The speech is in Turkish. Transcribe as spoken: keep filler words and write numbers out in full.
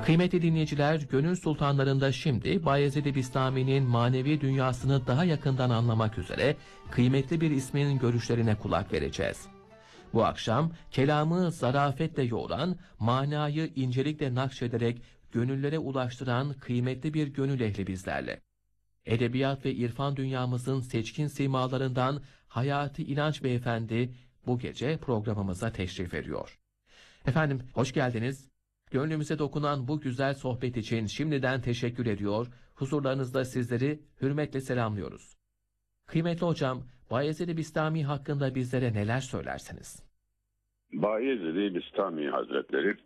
Kıymetli dinleyiciler, Gönül Sultanlarında şimdi Bayezid Bistami'nin manevi dünyasını daha yakından anlamak üzere kıymetli bir ismin görüşlerine kulak vereceğiz. Bu akşam kelamı zarafetle yoğuran, manayı incelikle nakşederek gönüllere ulaştıran kıymetli bir gönül ehli bizlerle. Edebiyat ve irfan dünyamızın seçkin simalarından Hayati İnanç Beyefendi bu gece programımıza teşrif ediyor. Efendim hoş geldiniz. Gönlümüze dokunan bu güzel sohbet için şimdiden teşekkür ediyor. Huzurlarınızda sizleri hürmetle selamlıyoruz. Kıymetli hocam, Bayezid Bistami hakkında bizlere neler söylersiniz? Bayezid Bistami Hazretleri